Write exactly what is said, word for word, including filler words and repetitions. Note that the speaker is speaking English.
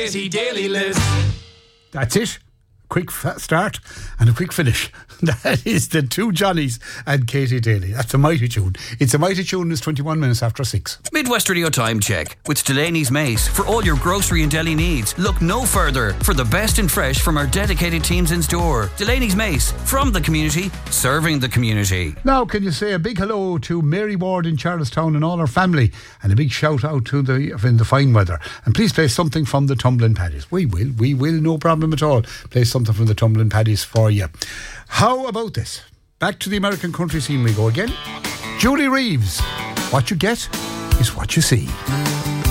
Katie Daly List. That's it. Quick f- start and a quick finish. That is the two Johnnies and Katie Daly. That's a mighty tune. It's a mighty tune. It's twenty-one minutes after six. Midwest Radio Time Check with Delaney's Mace. For all your grocery and deli needs, look no further for the best in fresh from our dedicated teams in store. Delaney's Mace, from the community, serving the community. Now, can you say a big hello to Mary Ward in Charlestown and all her family, and a big shout out to the in the fine weather. And please play something from the Tumbling Paddies. We will, we will, no problem at all. Play something from the Tumbling Paddies for you. How about this? Back to the American country scene we go again. Julie Reeves. What you get is what you see.